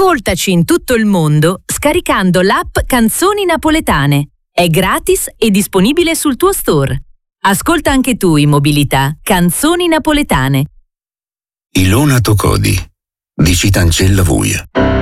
Ascoltaci in tutto il mondo scaricando l'app Canzoni Napoletane. È gratis e disponibile sul tuo store. Ascolta anche tu in mobilità Canzoni Napoletane. Ilona Tocodi di Citancella Vuia.